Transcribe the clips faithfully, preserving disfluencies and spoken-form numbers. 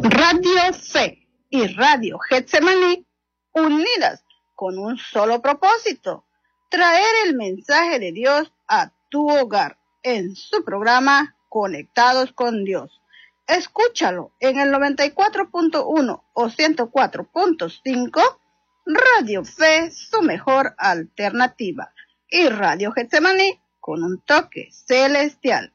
Radio Fe y Radio Getsemaní, unidas con un solo propósito: traer el mensaje de Dios a tu hogar en su programa Conectados con Dios. Escúchalo en el noventa y cuatro punto uno o ciento cuatro punto cinco, Radio Fe, su mejor alternativa, y Radio Getsemaní con un toque celestial.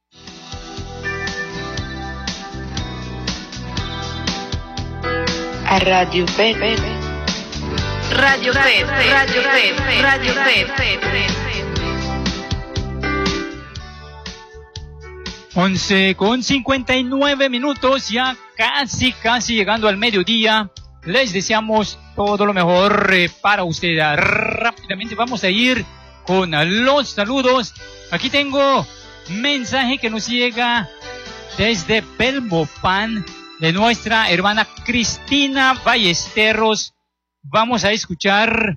A Radio Fe, Radio Fe, Radio Fe, Radio Fe. once con cincuenta y nueve minutos, ya casi, casi llegando al mediodía. Les deseamos todo lo mejor eh, para usted. Rápidamente vamos a ir con los saludos. Aquí tengo mensaje que nos llega desde Belmopan, de nuestra hermana Cristina Ballesteros. Vamos a escuchar.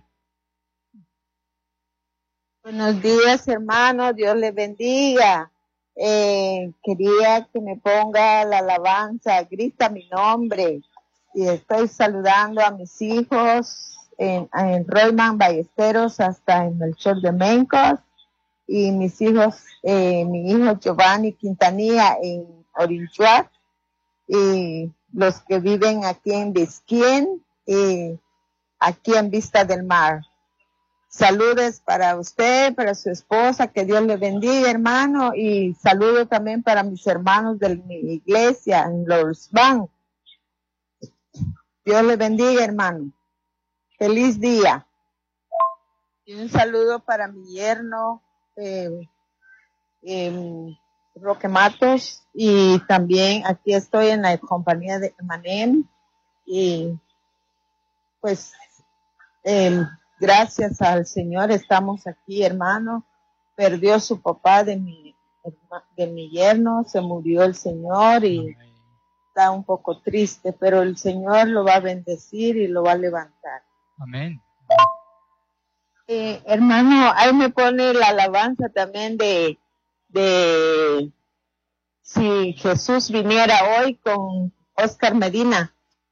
Buenos días, hermano, Dios les bendiga. Eh, quería que me ponga la alabanza, grita mi nombre. Y estoy saludando a mis hijos en, en Royman Ballesteros hasta en Melchor de Mencos. Y mis hijos, eh, mi hijo Giovanni Quintanilla en Orinchuac. Y los que viven aquí en Bisquien y aquí en Vista del Mar. Saludos para usted, para su esposa, que Dios le bendiga, hermano, y saludo también para mis hermanos de mi iglesia en Lorsban. Dios le bendiga, hermano. Feliz día. Y un saludo para mi yerno, eh, eh, Roque Matos, y también aquí estoy en la compañía de Emanem, y pues eh, gracias al Señor estamos aquí, hermano. Perdió su papá de mi, de mi yerno, se murió el Señor y está un poco triste, pero el Señor lo va a bendecir y lo va a levantar. Amén. Eh, hermano, ahí me pone la alabanza también de de si Jesús viniera hoy, con Oscar Medina.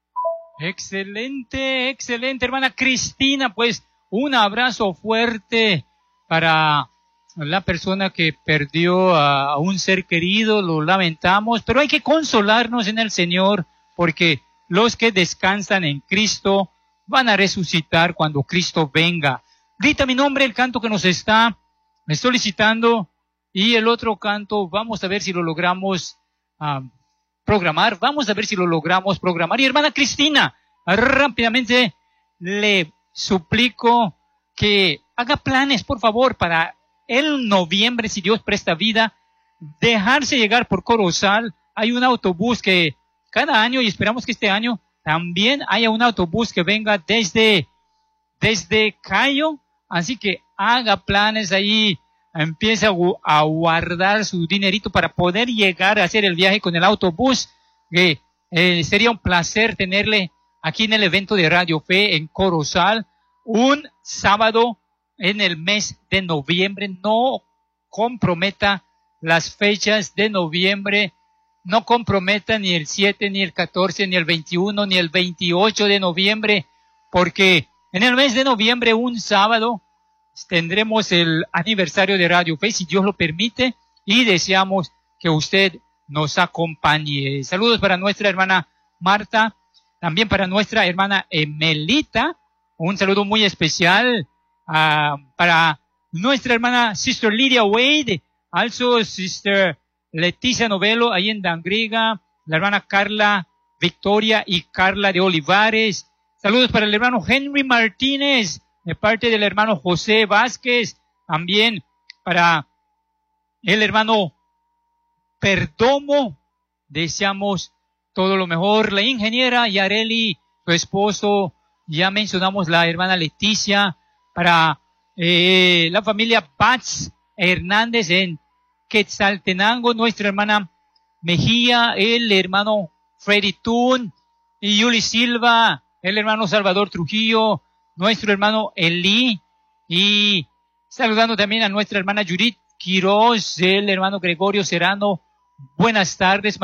Excelente, excelente, hermana Cristina. Pues un abrazo fuerte para la persona que perdió a un ser querido, lo lamentamos, pero hay que consolarnos en el Señor, porque los que descansan en Cristo van a resucitar cuando Cristo venga. Grita mi nombre, el canto que nos está solicitando. Y el otro canto, vamos a ver si lo logramos uh, programar. Vamos a ver si lo logramos programar. Y hermana Cristina, rápidamente le suplico que haga planes, por favor, para el noviembre, si Dios presta vida, dejarse llegar por Corozal. Hay un autobús que cada año, y esperamos que este año también haya un autobús que venga desde, desde Cayo. Así que haga planes ahí. Empieza a guardar su dinerito para poder llegar a hacer el viaje con el autobús. Eh, eh, sería un placer tenerle aquí en el evento de Radio Fe en Corozal, un sábado en el mes de noviembre. No comprometa las fechas de noviembre, no comprometa ni el siete, ni el catorce, ni el veintiuno, ni el veintiocho de noviembre, porque en el mes de noviembre, un sábado, tendremos el aniversario de Radio Fe, si Dios lo permite, y deseamos que usted nos acompañe. Saludos para nuestra hermana Marta, también para nuestra hermana Emelita, un saludo muy especial uh, para nuestra hermana Sister Lydia Wade, also Sister Leticia Novelo, ahí en Dangriga, la hermana Carla Victoria y Carla de Olivares. Saludos para el hermano Henry Martínez, de parte del hermano José Vázquez, también para el hermano Perdomo, deseamos todo lo mejor. La ingeniera Yareli, su esposo, ya mencionamos la hermana Leticia, para eh, la familia Paz Hernández en Quetzaltenango, nuestra hermana Mejía, el hermano Freddy Tun y Yuli Silva, el hermano Salvador Trujillo, nuestro hermano Eli, y saludando también a nuestra hermana Judith Quiroz, el hermano Gregorio Serrano. Buenas tardes.